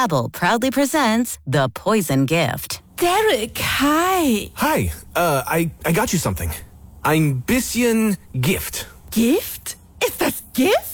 Babbel proudly presents The Poison Gift. Derek, hi. Hi, I got you something. Ein bisschen Gift. Gift? Ist das Gift?